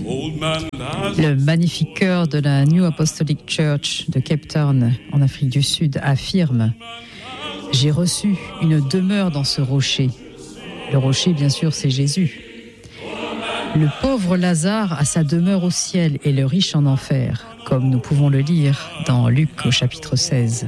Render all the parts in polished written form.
Le magnifique chœur de la New Apostolic Church de Cape Town, en Afrique du Sud, affirme « J'ai reçu une demeure dans ce rocher ». Le rocher, bien sûr, c'est Jésus. Le pauvre Lazare a sa demeure au ciel et le riche en enfer, comme nous pouvons le lire dans Luc au chapitre 16.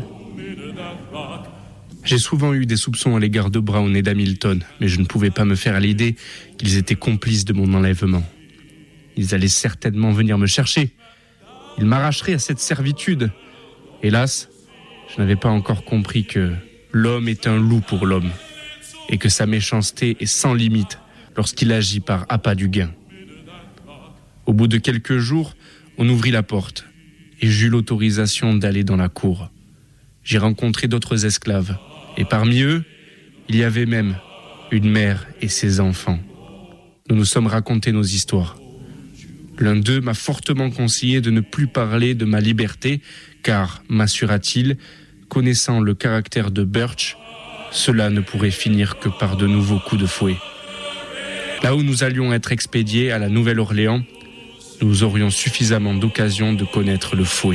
J'ai souvent eu des soupçons à l'égard de Brown et d'Hamilton, mais je ne pouvais pas me faire à l'idée qu'ils étaient complices de mon enlèvement. Ils allaient certainement venir me chercher. Ils m'arracheraient à cette servitude. Hélas, je n'avais pas encore compris que l'homme est un loup pour l'homme et que sa méchanceté est sans limite lorsqu'il agit par appât du gain. Au bout de quelques jours, on ouvrit la porte et j'eus l'autorisation d'aller dans la cour. J'ai rencontré d'autres esclaves et parmi eux, il y avait même une mère et ses enfants. Nous nous sommes racontés nos histoires. L'un d'eux m'a fortement conseillé de ne plus parler de ma liberté, car, m'assura-t-il, connaissant le caractère de Birch, cela ne pourrait finir que par de nouveaux coups de fouet. Là où nous allions être expédiés à la Nouvelle-Orléans, nous aurions suffisamment d'occasions de connaître le fouet.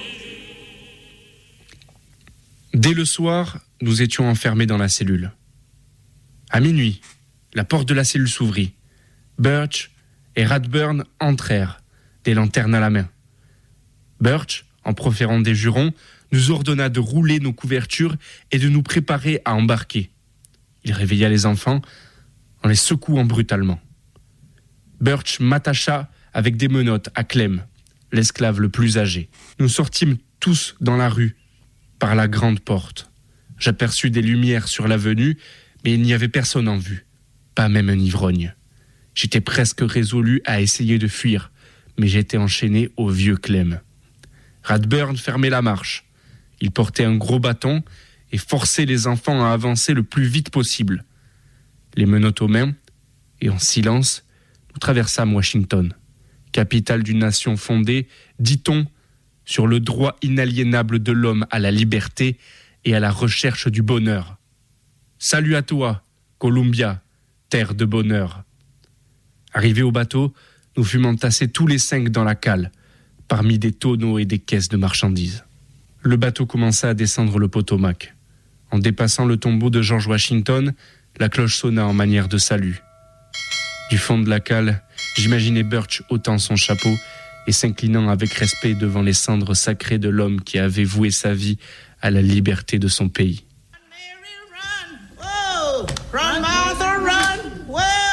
Dès le soir, nous étions enfermés dans la cellule. À minuit, la porte de la cellule s'ouvrit. Birch et Radburn entrèrent, des lanternes à la main. Birch, en proférant des jurons, nous ordonna de rouler nos couvertures et de nous préparer à embarquer. Il réveilla les enfants en les secouant brutalement. Birch m'attacha avec des menottes à Clem, l'esclave le plus âgé. Nous sortîmes tous dans la rue, par la grande porte. J'aperçus des lumières sur l'avenue, mais il n'y avait personne en vue, pas même un ivrogne. J'étais presque résolu à essayer de fuir, mais j'étais enchaîné au vieux Clem. Radburn fermait la marche. Il portait un gros bâton et forçait les enfants à avancer le plus vite possible. Les menottes aux mains, et en silence, nous traversâmes Washington, capitale d'une nation fondée, dit-on, sur le droit inaliénable de l'homme à la liberté et à la recherche du bonheur. Salut à toi, Columbia, terre de bonheur. Arrivés au bateau, nous fûmes entassés tous les 5 dans la cale, parmi des tonneaux et des caisses de marchandises. Le bateau commença à descendre le Potomac. En dépassant le tombeau de George Washington, la cloche sonna en manière de salut. Du fond de la cale, j'imaginais Birch ôtant son chapeau et s'inclinant avec respect devant les cendres sacrées de l'homme qui avait voué sa vie à la liberté de son pays. Mary, run! Whoa! Run,